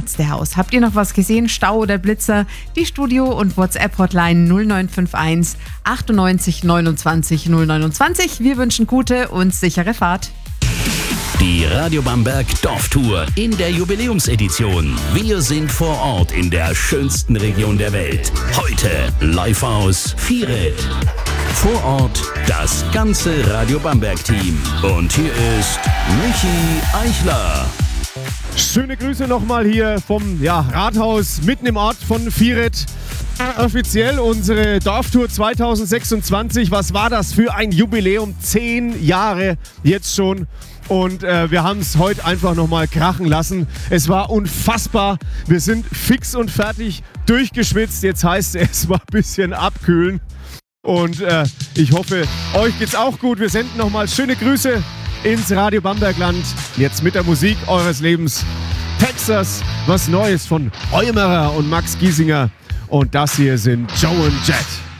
Ärztehaus. Habt ihr noch was gesehen? Stau oder Blitzer? Die Studio- und WhatsApp-Hotline 0951 98 29 029. Wir wünschen gute und sichere Fahrt. Die Radio Bamberg Dorftour in der Jubiläumsedition. Wir sind vor Ort in der schönsten Region der Welt. Heute live aus Vieret. Vor Ort das ganze Radio Bamberg-Team. Und hier ist Michi Eichler. Schöne Grüße nochmal hier vom Rathaus mitten im Ort von Vieret. Offiziell unsere Dorftour 2026. Was war das für ein Jubiläum? 10 Jahre jetzt schon. Und wir haben es heute einfach nochmal krachen lassen. Es war unfassbar. Wir sind fix und fertig durchgeschwitzt. Jetzt heißt es erstmal ein bisschen abkühlen. Und ich hoffe, euch geht's auch gut. Wir senden nochmal schöne Grüße ins Radio Bambergland. Jetzt mit der Musik eures Lebens. Texas, was Neues von Eumerer und Max Giesinger. Und das hier sind Joe und Jet.